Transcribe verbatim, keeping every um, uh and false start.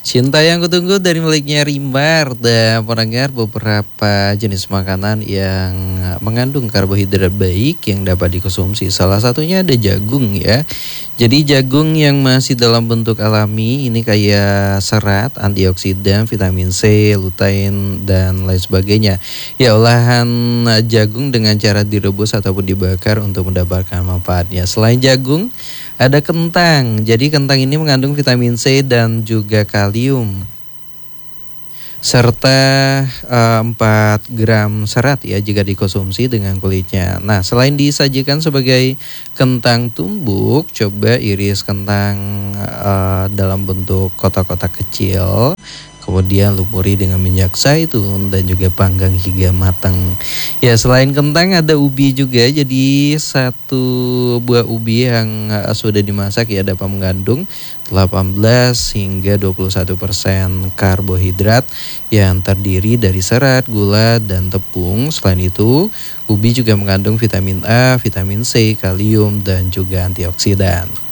Cinta yang kutunggu dari miliknya Rimar dan pendengar beberapa jenis makanan yang mengandung karbohidrat baik yang dapat dikonsumsi. Salah satunya ada jagung ya. Jadi jagung yang masih dalam bentuk alami ini kayak serat, antioksidan, vitamin C, lutein dan lain sebagainya. Ya olahan jagung dengan cara direbus ataupun dibakar untuk mendapatkan manfaatnya. Selain jagung ada kentang. Jadi kentang ini mengandung vitamin C dan juga kalium serta uh, empat gram serat ya jika dikonsumsi dengan kulitnya. Nah, selain disajikan sebagai kentang tumbuk, coba iris kentang uh, dalam bentuk kotak-kotak kecil. Kemudian lumuri dengan minyak zaitun dan juga panggang hingga matang. Ya selain kentang ada ubi juga. Jadi satu buah ubi yang uh, sudah dimasak ya dapat mengandung delapan belas hingga dua puluh satu persen karbohidrat yang terdiri dari serat, gula, dan tepung. Selain itu, ubi juga mengandung vitamin A, vitamin C, kalium, dan juga antioksidan.